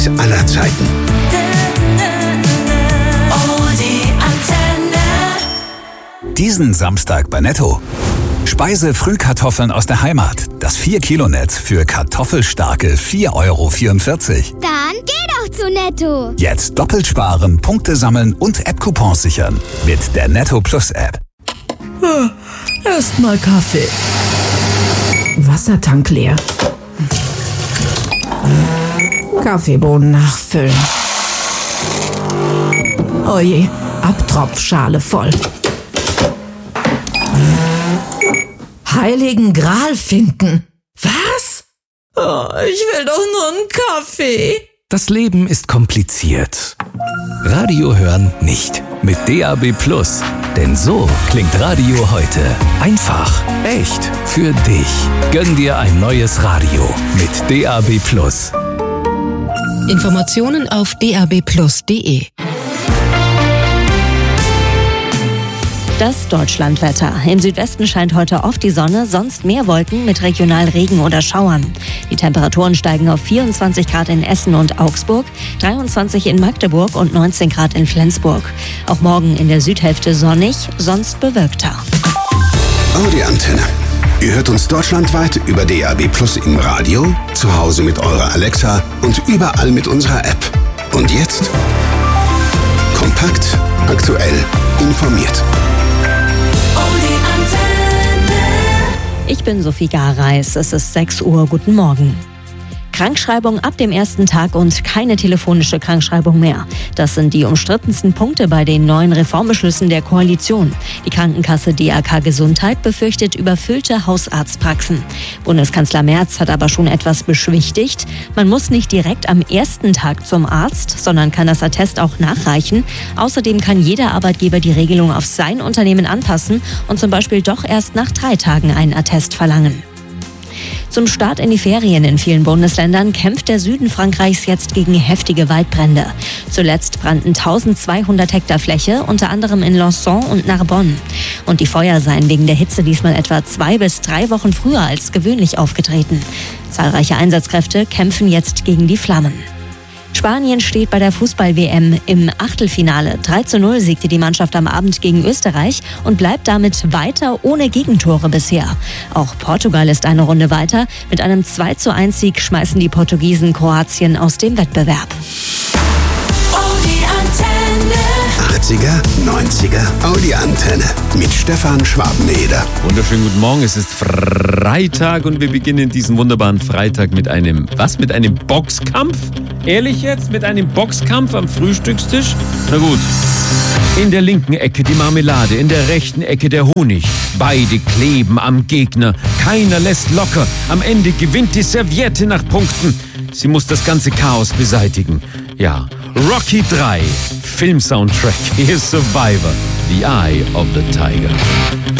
aller Zeiten. Diesen Samstag bei Netto. Speise-Frühkartoffeln aus der Heimat. Das 4-Kilo-Netz für kartoffelstarke 4,44 €. Dann geh doch zu Netto. Jetzt doppelt sparen, Punkte sammeln und App-Coupons sichern. Mit der Netto Plus App. Erstmal Kaffee. Wassertank leer. Kaffeebohnen nachfüllen. Oje, Abtropfschale voll. Heiligen Gral finden. Was? Oh, ich will doch nur einen Kaffee. Das Leben ist kompliziert. Radio hören nicht. Mit DAB+. Denn so klingt Radio heute. Einfach, echt, für dich. Gönn dir ein neues Radio mit DAB+. Informationen auf dabplus.de. Das Deutschlandwetter. Im Südwesten scheint heute oft die Sonne, sonst mehr Wolken mit regional Regen oder Schauern. Die Temperaturen steigen auf 24 Grad in Essen und Augsburg, 23 in Magdeburg und 19 Grad in Flensburg. Auch morgen in der Südhälfte sonnig, sonst bewölkter. Audi Antenne. Ihr hört uns deutschlandweit über DAB+ im Radio, zu Hause mit eurer Alexa und überall mit unserer App. Und jetzt? Kompakt, aktuell, informiert. Ich bin Sophie Gareis, es ist 6 Uhr, guten Morgen. Krankschreibung ab dem ersten Tag und keine telefonische Krankschreibung mehr. Das sind die umstrittensten Punkte bei den neuen Reformbeschlüssen der Koalition. Die Krankenkasse DAK Gesundheit befürchtet überfüllte Hausarztpraxen. Bundeskanzler Merz hat aber schon etwas beschwichtigt. Man muss nicht direkt am ersten Tag zum Arzt, sondern kann das Attest auch nachreichen. Außerdem kann jeder Arbeitgeber die Regelung auf sein Unternehmen anpassen und zum Beispiel doch erst nach 3 Tagen ein Attest verlangen. Zum Start in die Ferien in vielen Bundesländern kämpft der Süden Frankreichs jetzt gegen heftige Waldbrände. Zuletzt brannten 1200 Hektar Fläche, unter anderem in Lançon und Narbonne. Und die Feuer seien wegen der Hitze diesmal etwa 2 bis 3 Wochen früher als gewöhnlich aufgetreten. Zahlreiche Einsatzkräfte kämpfen jetzt gegen die Flammen. Spanien steht bei der Fußball-WM im Achtelfinale. 3:0 siegte die Mannschaft am Abend gegen Österreich und bleibt damit weiter ohne Gegentore bisher. Auch Portugal ist eine Runde weiter. Mit einem 2:1-Sieg schmeißen die Portugiesen Kroatien aus dem Wettbewerb. 80er, 90er, Audi Antenne mit Stefan Schwabeneder. Wunderschönen guten Morgen, es ist Freitag und wir beginnen diesen wunderbaren Freitag mit einem Boxkampf? Ehrlich jetzt? Mit einem Boxkampf am Frühstückstisch? Na gut. In der linken Ecke die Marmelade, in der rechten Ecke der Honig. Beide kleben am Gegner. Keiner lässt locker. Am Ende gewinnt die Serviette nach Punkten. Sie muss das ganze Chaos beseitigen. Ja, Rocky 3, Filmsoundtrack. Hier ist Survivor, The Eye of the Tiger.